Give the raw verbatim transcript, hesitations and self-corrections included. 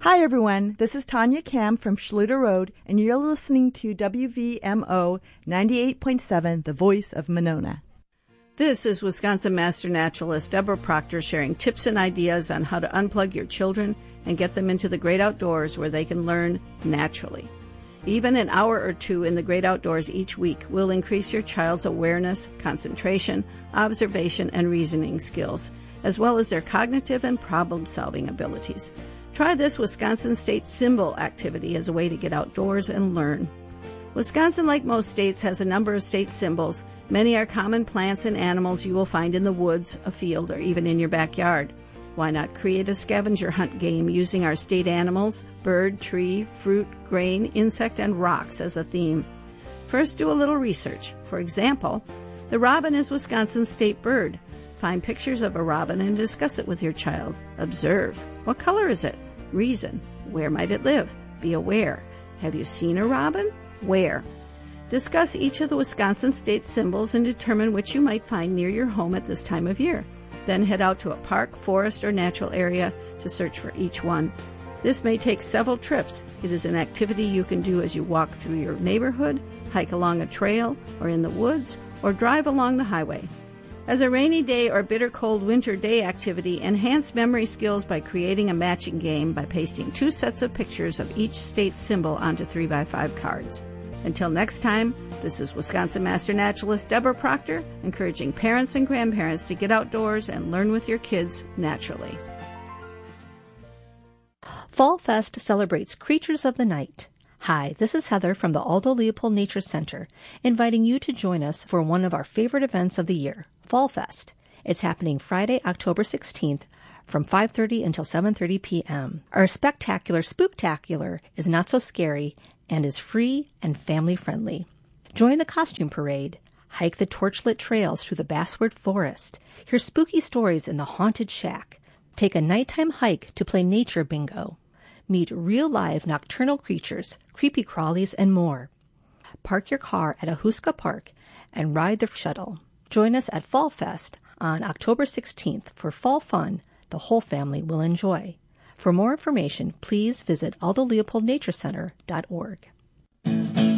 Hi, everyone. This is Tanya Kam from Schluter Road, and you're listening to W V M O ninety-eight point seven, The Voice of Monona. This is Wisconsin Master Naturalist Deborah Proctor sharing tips and ideas on how to unplug your children and get them into the great outdoors where they can learn naturally. Even an hour or two in the great outdoors each week will increase your child's awareness, concentration, observation, and reasoning skills, as well as their cognitive and problem-solving abilities. Try this Wisconsin State Symbol activity as a way to get outdoors and learn. Wisconsin, like most states, has a number of state symbols. Many are common plants and animals you will find in the woods, a field, or even in your backyard. Why not create a scavenger hunt game using our state animals, bird, tree, fruit, grain, insect, and rocks as a theme? First, do a little research. For example, the robin is Wisconsin's state bird. Find pictures of a robin and discuss it with your child. Observe. What color is it? Reason. Where might it live? Be aware. Have you seen a robin? Where? Discuss each of the Wisconsin state symbols and determine which you might find near your home at this time of year. Then head out to a park, forest, or natural area to search for each one. This may take several trips. It is an activity you can do as you walk through your neighborhood, hike along a trail, or in the woods, or drive along the highway. As a rainy day or bitter cold winter day activity, enhance memory skills by creating a matching game by pasting two sets of pictures of each state symbol onto three by five cards. Until next time, this is Wisconsin Master Naturalist Deborah Proctor, encouraging parents and grandparents to get outdoors and learn with your kids naturally. Fall Fest celebrates creatures of the night. Hi, this is Heather from the Aldo Leopold Nature Center, inviting you to join us for one of our favorite events of the year, Fall Fest. It's happening Friday, October sixteenth, from five thirty until seven thirty p.m. Our spectacular Spooktacular is not so scary and is free and family-friendly. Join the costume parade, hike the torchlit trails through the Basswood Forest, hear spooky stories in the Haunted Shack, take a nighttime hike to play nature bingo, meet real-live nocturnal creatures, creepy crawlies, and more. Park your car at Ahuska Park and ride the shuttle. Join us at Fall Fest on October sixteenth for fall fun the whole family will enjoy. For more information, please visit aldo leopold nature center dot org.